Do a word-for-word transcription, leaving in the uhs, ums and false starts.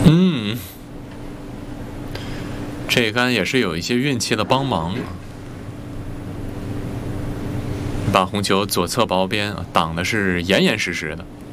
嗯，这杆也是有一些运气的帮忙，把红球左侧薄边挡的是严严实实的。